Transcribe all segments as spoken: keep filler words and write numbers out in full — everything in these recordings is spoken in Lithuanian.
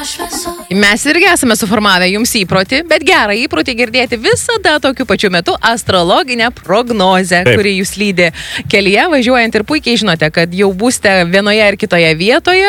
Mes irgi esame suformavę jums įprotį, bet gerą įprotį girdėti visada tokiu pačiu metu astrologinę prognozę, Taip. Kuri jūs lydi kelyje važiuojant ir puikiai žinote, kad jau būsite vienoje ar kitoje vietoje,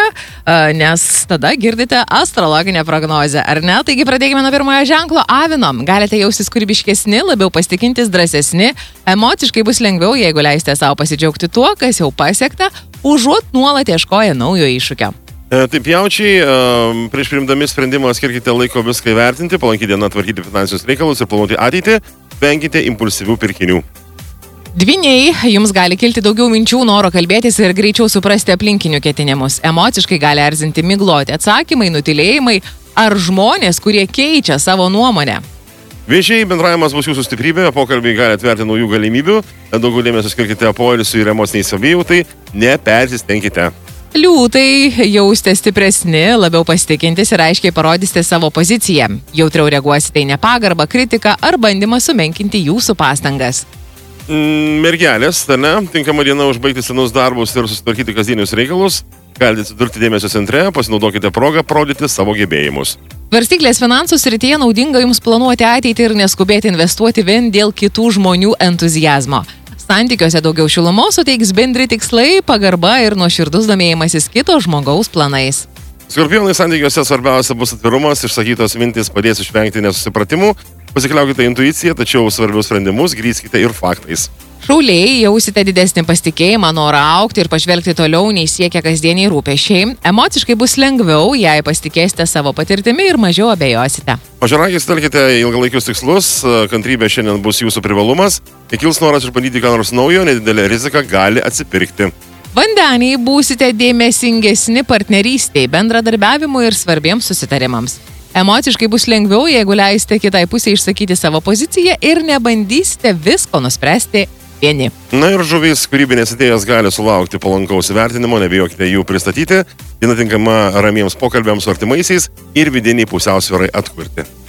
nes tada girdite astrologinę prognozę, ar ne? Taigi pradėkime nuo pirmojo ženklo avinom. Galite jaustis kūrybiškesni, labiau pasitikintis, drąsesni, emociškai bus lengviau, jeigu leisite savo pasidžiaugti tuo, kas jau pasiekta, užuot nuolat ieškoja naujo iššūkio. Taip, jaučiai, prieš priimdami sprendimą skirkite laiko viską įvertinti, palanki diena tvarkyti finansinius reikalus ir planuoti ateitį, venkite impulsyvių pirkinių. Dvyniai, jums gali kilti daugiau minčių, noro kalbėtis ir greičiau suprasti aplinkinių ketinimus. Emociškai gali erzinti migloti atsakymai, nutylėjimai ar žmonės, kurie keičia savo nuomonę. Vėžiai, bendravimas bus jūsų stiprybė, pokalbiai gali atverti naujų galimybių, daugiau dėmesio skirkite poilsiui ir emociniai savijautai, nepersistengkite. Liūtai, jausite stipresni, labiau pasitikintis ir aiškiai parodysite savo poziciją. Jautriau reaguosite į nepagarbą, kritiką ar bandymą sumenkinti jūsų pastangas. Mergelės, ar ne? Tinkama diena užbaigti senus darbus ir susitvarkyti kasdienius reikalus. Galite atsidurti dėmesio centre, pasinaudokite progą parodyti savo gebėjimus. Svarstyklės finansų srityje naudinga jums planuoti ateitį ir neskubėti investuoti vien dėl kitų žmonių entuzijazmo. Santykiuose daugiau šilumos suteiks bendri tikslai, pagarba ir nuoširdus domėjimasis kito žmogaus planais. Skorpionai, santykiuose svarbiausia bus atvirumas, išsakytos mintis padės išvengti nesusipratimų, pasikliaukite intuiciją, tačiau svarbius sprendimus grįskite ir faktais. Šauliai, jausite didesnį pasitikėjimą, norą augti ir pažvelgti toliau nei siekia kasdieniai rūpesčiai. Emociškai bus lengviau, jei pasitikėsite savo patirtimi ir mažiau abejosite. Ožiaragiai, sutelkite ilgalaikius tikslus, kantrybė šiandien bus jūsų privalumas, įkils noras išbandyti ką nors naujo, nedidelė rizika gali atsipirkti. Vandeniai, būsite dėmesingesni partnerystei, bendradarbiavimui ir svarbiems susitarimams. Emociškai bus lengviau, jeigu leisite kitai pusei išsakyti savo poziciją ir nebandysite visko nuspręsti vieni. Na ir žuvys, kūrybinės idėjos gali sulaukti palankaus įvertinimo, nebijokite jų pristatyti, diena tinkama ramiems pokalbiams su artimaisiais ir vidiniai pusiausvyrai atkurti.